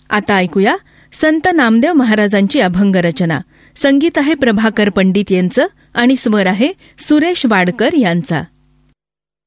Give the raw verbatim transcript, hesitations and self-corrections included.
आता ऐकूया संत नामदेव महाराजांची अभंग रचना. संगीत आहे प्रभाकर पंडित यांचं आणि स्वर आहे सुरेश वाडकर यांचा.